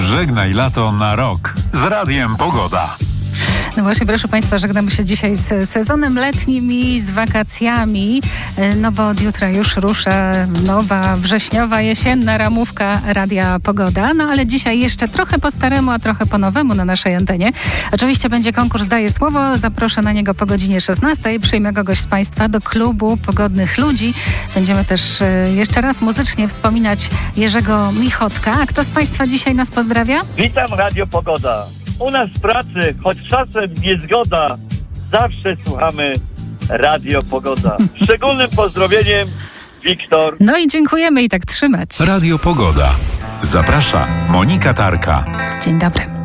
Żegnaj lato na rok z Radiem Pogoda. No właśnie, proszę Państwa, żegnamy się dzisiaj z sezonem letnim i z wakacjami, no bo od jutra już rusza nowa wrześniowa, jesienna ramówka Radia Pogoda. No ale dzisiaj jeszcze trochę po staremu, a trochę po nowemu na naszej antenie. Oczywiście będzie konkurs Daję Słowo. Zaproszę na niego po godzinie 16. Przyjmę kogoś z Państwa do klubu Pogodnych Ludzi. Będziemy też jeszcze raz muzycznie wspominać Jerzego Michotka. A kto z Państwa dzisiaj nas pozdrawia? Witam Radio Pogoda. U nas w pracy, choć czasem niezgoda, zawsze słuchamy Radio Pogoda. Szczególnym pozdrowieniem Wiktor. No i dziękujemy i tak trzymać. Radio Pogoda. Zaprasza Monika Tarka. Dzień dobry.